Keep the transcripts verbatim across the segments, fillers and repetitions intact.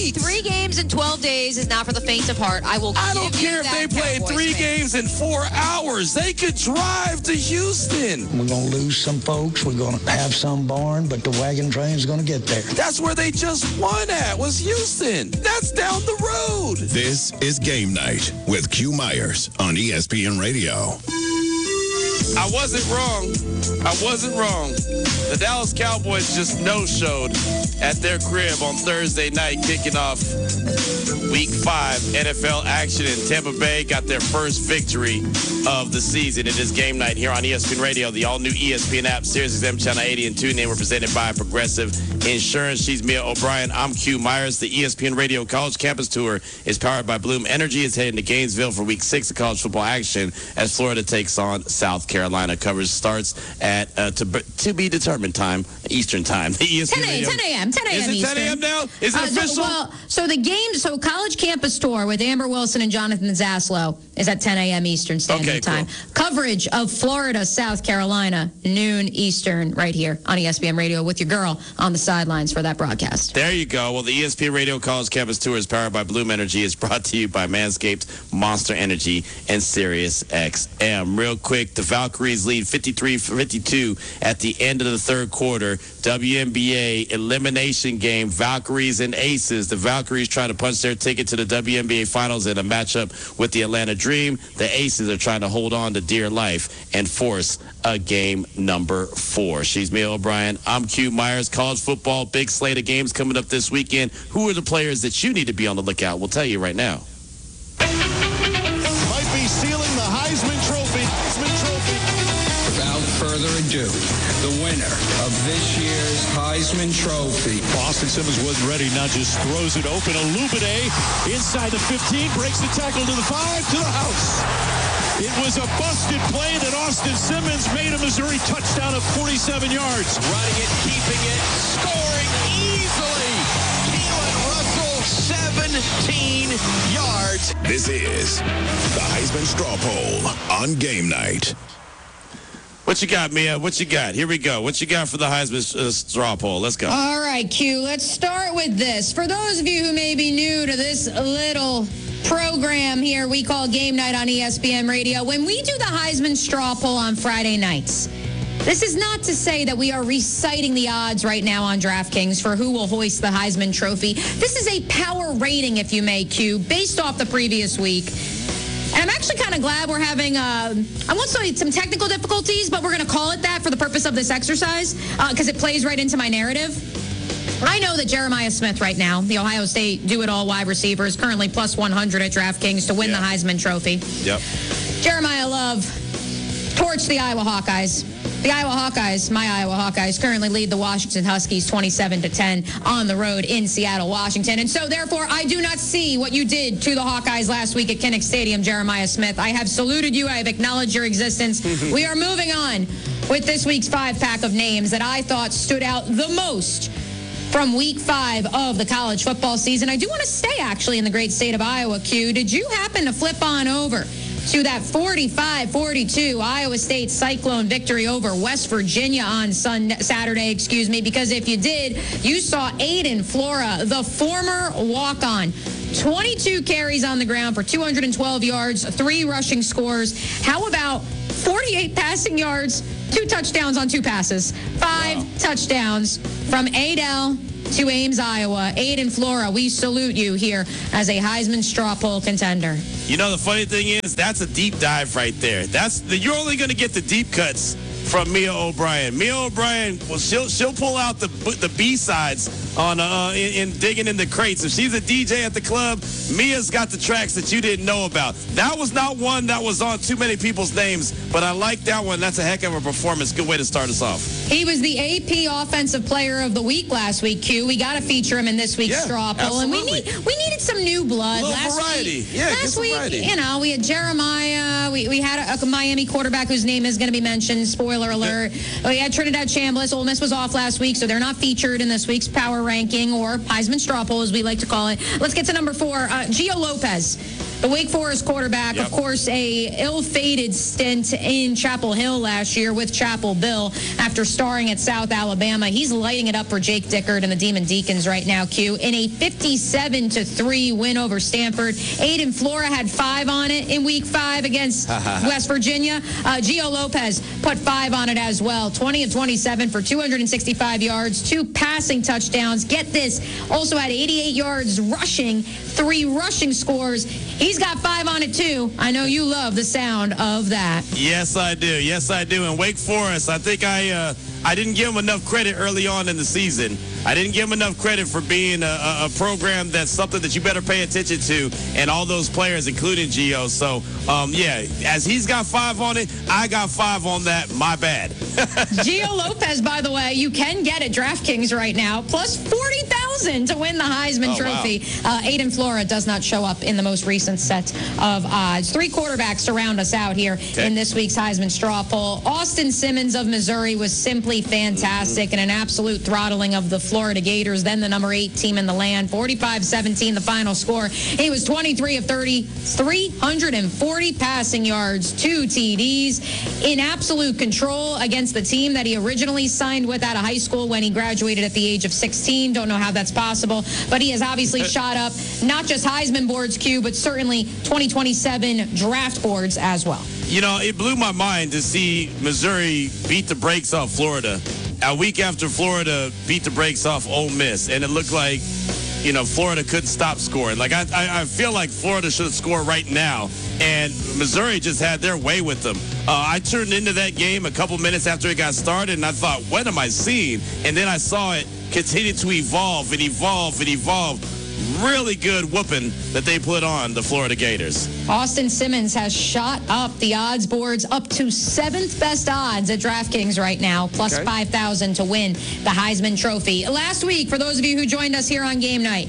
great. Three games in twelve days is not for the faint of heart. I will. I don't give care you if that, they played Cowboys three fans. games in four hours. They could drive to Houston. We're going to lose some folks. We're going to have some barn, but the wagon train's going to get there. That's where they just won at, was Houston. That's down the road. This is Game Night with Q Myers on E S P N Radio. I wasn't wrong. I wasn't wrong. The Dallas Cowboys just no-showed at their crib on Thursday night, kicking off week five N F L action in Tampa Bay. Got their first victory of the season. It is Game Night here on E S P N Radio, the all-new E S P N app, Sirius X M Channel eighty and TuneIn. We're presented by Progressive Insurance. She's Mia O'Brien. I'm Q Myers. The E S P N Radio College Campus Tour is powered by Bloom Energy. It's heading to Gainesville for week six of college football action as Florida takes on South Carolina. Coverage starts at uh, to, to be determined time, Eastern time. The E S P N ten Radio. a.m. ten a.m. Is it Eastern. ten a.m. now? Is it Uh, official? So, well, so the game, so College Campus Tour with Amber Wilson and Jonathan Zaslow is at ten a.m. Eastern Standard Okay, Time. cool. Coverage of Florida, South Carolina, noon Eastern, right here on E S P N Radio with your girl on the sidelines for that broadcast. There you go. Well, the E S P N Radio College Campus Tour is powered by Bloom Energy. It's brought to you by Manscaped, Monster Energy, and Sirius X M. Real quick, the Valkyries lead fifty-three fifty-two at the end of the third quarter. W N B A elimination game, Valkyries and Aces. The Valkyries trying to punch their ticket to the W N B A Finals in a matchup with the Atlanta Dream. The Aces are trying to hold on to dear life and force a game number four. She's Mia O'Brien. I'm Q Myers. College football, big slate of games coming up this weekend. Who are the players that you need to be on the lookout? We'll tell you right now. Might be sealing the Heisman Trophy. Heisman Trophy. Without further ado, the winner of this year's Heisman Trophy. Austin Simmons wasn't ready, now just throws it open. Illuminate inside the fifteen, breaks the tackle to the five, to the house. It was a busted play that Austin Simmons made a Missouri touchdown of forty-seven yards. Running it, keeping it, scoring easily. Keelan Russell, seventeen yards. This is the Heisman Straw Poll on Game Night. What you got, Mia? What you got? Here we go. What you got for the Heisman uh, straw poll? Let's go. All right, Q, let's start with this. For those of you who may be new to this little program here we call Game Night on E S P N Radio, when we do the Heisman straw poll on Friday nights, this is not to say that we are reciting the odds right now on DraftKings for who will hoist the Heisman Trophy. This is a power rating, if you may, Q, based off the previous week. And I'm actually kind of glad we're having, uh, I won't say some technical difficulties, but we're going to call it that for the purpose of this exercise because uh, it plays right into my narrative. I know that Jeremiah Smith right now, the Ohio State do-it-all wide receiver, is currently plus one hundred at DraftKings to win yeah. the Heisman Trophy. Yep. Jeremiah Love torched the Iowa Hawkeyes. The Iowa Hawkeyes, my Iowa Hawkeyes, currently lead the Washington Huskies twenty-seven to ten on the road in Seattle, Washington. And so, therefore, I do not see what you did to the Hawkeyes last week at Kinnick Stadium, Jeremiah Smith. I have saluted you. I have acknowledged your existence. We are moving on with this week's five-pack of names that I thought stood out the most from week five of the college football season. I do want to stay, actually, in the great state of Iowa, Q. Did you happen to flip on over to that forty-five forty-two Iowa State Cyclone victory over West Virginia on Sunday, Saturday, excuse me, because if you did, you saw Aiden Flora, the former walk-on, twenty-two carries on the ground for two hundred twelve yards, three rushing scores. How about forty-eight passing yards, two touchdowns on two passes, five wow. touchdowns from Adel to Ames, Iowa. Aiden Flora, we salute you here as a Heisman straw poll contender. You know, the funny thing is, that's a deep dive right there. That's the, you're only going to get the deep cuts from Mia O'Brien. Mia O'Brien, well, she'll she'll pull out the the B-sides on uh, in, in digging in the crates. If she's a D J at the club, Mia's got the tracks that you didn't know about. That was not one that was on too many people's names, but I like that one. That's a heck of a performance. Good way to start us off. He was the A P Offensive Player of the Week last week, Q. We got to feature him in this week's yeah, straw poll. Absolutely. And we need we needed some new blood. A little last variety. Week, yeah, last week, variety. you know, we had Jeremiah. We, we had a, a Miami quarterback whose name is going to be mentioned. Spoiler alert. We had Trinidad Chambliss. Ole Miss was off last week, so they're not featured in this week's power ranking or Heisman straw poll, as we like to call it. Let's get to number four. Uh, Gio Lopez. The Wake Forest quarterback, Yep. of course, a ill-fated stint in Chapel Hill last year with Chapel Bill after starring at South Alabama. He's lighting it up for Jake Dickert and the Demon Deacons right now, Q, in a fifty-seven to three win over Stanford. Aiden Flora had five on it in week five against West Virginia. Uh, Gio Lopez put five on it as well. twenty of twenty-seven for two hundred sixty-five yards, two passing touchdowns. Get this, also had eighty-eight yards rushing, three rushing scores. He's got five on it, too. I know you love the sound of that. Yes, I do. Yes, I do. And Wake Forest, I think I uh, I didn't give them enough credit early on in the season. I didn't give them enough credit for being a, a, a program that's something that you better pay attention to, and all those players, including Gio. So, um, yeah, as he's got five on it, I got five on that. My bad. Gio Lopez, by the way, you can get at DraftKings right now, plus forty thousand to win the Heisman Oh, Trophy. Uh, Aiden Flora does not show up in the most recent set of odds. Three quarterbacks to round us out here Okay. in this week's Heisman straw poll. Austin Simmons of Missouri was simply fantastic Mm-hmm. and an absolute throttling of the Florida Gators, then the number eight team in the land. forty-five seventeen, the final score. He was twenty-three of thirty, three hundred forty passing yards, two T Ds, in absolute control against the team that he originally signed with out of high school when he graduated at the age of sixteen. Don't know how that's possible, but he has obviously shot up not just Heisman boards, Q, but certainly twenty twenty-seven draft boards as well. You know, it blew my mind to see Missouri beat the brakes off Florida a week after Florida beat the brakes off Ole Miss, and it looked like, you know, Florida couldn't stop scoring. Like, I, I, I feel like Florida should score right now, and Missouri just had their way with them. Uh, I turned into that game a couple minutes after it got started, and I thought, what am I seeing? And then I saw it continue to evolve and evolve and evolve. Really good whooping that they put on the Florida Gators. Austin Simmons has shot up the odds boards up to seventh best odds at DraftKings right now, plus Okay. five thousand to win the Heisman Trophy. Last week, for those of you who joined us here on Game Night,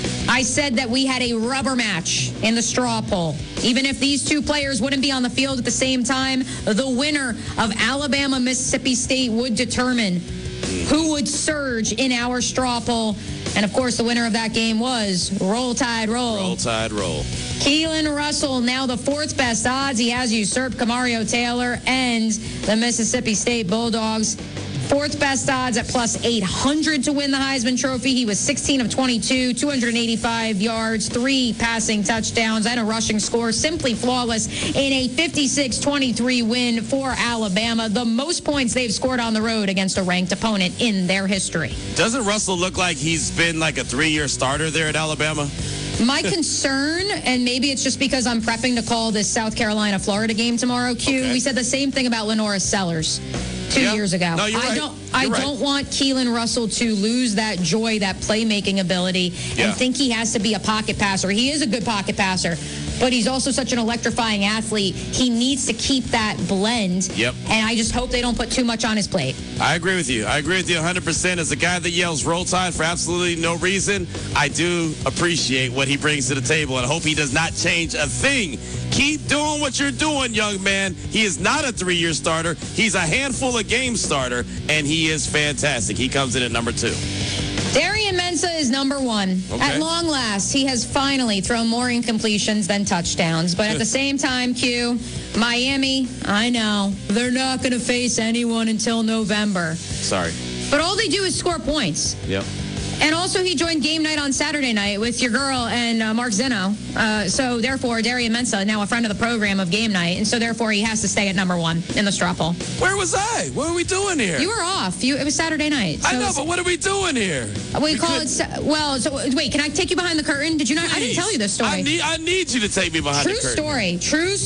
I said that we had a rubber match in the straw poll. Even if these two players wouldn't be on the field at the same time, the winner of Alabama-Mississippi State would determine who would surge in our straw poll. And, of course, the winner of that game was Roll Tide Roll. Roll Tide Roll. Keelan Russell, now the fourth best odds. He has usurped Camario Taylor and the Mississippi State Bulldogs. Fourth best odds at plus eight hundred to win the Heisman Trophy. He was sixteen of twenty-two, two hundred eighty-five yards, three passing touchdowns, and a rushing score. Simply flawless in a fifty-six twenty-three win for Alabama. The most points they've scored on the road against a ranked opponent in their history. Doesn't Russell look like he's been like a three-year starter there at Alabama? My concern, and maybe it's just because I'm prepping to call this South Carolina-Florida game tomorrow, Q, Okay. we said the same thing about Lenora Sellers two Yeah. years ago. No, you're I right. don't I You're right. don't want Keelan Russell to lose that joy, that playmaking ability, Yeah. and think he has to be a pocket passer. He is a good pocket passer, but he's also such an electrifying athlete. He needs to keep that blend. Yep. And I just hope they don't put too much on his plate. I agree with you. I agree with you one hundred percent. As a guy that yells Roll Tide for absolutely no reason, I do appreciate what he brings to the table, and I hope he does not change a thing. Keep doing what you're doing, young man. He is not a three-year starter. He's a handful of game starter, and he is fantastic. He comes in at number two. Darian Mensah is number one. Okay. At long last, he has finally thrown more incompletions than touchdowns. But at the same time, Q, Miami, I know, they're not going to face anyone until November. Sorry. But all they do is score points. Yep. And also, he joined Game Night on Saturday night with your girl and uh, Mark Zeno. Uh, so, therefore, Darian Mensah, now a friend of the program of Game Night. And so, therefore, he has to stay at number one in the straw poll. Where was I? What are we doing here? You were off. You, it was Saturday night. So I know, it's- but what are we doing here? We call it, sa- well, so wait, can I take you behind the curtain? Did you not? I didn't tell you this story. I need, I need you to take me behind True the curtain. story. True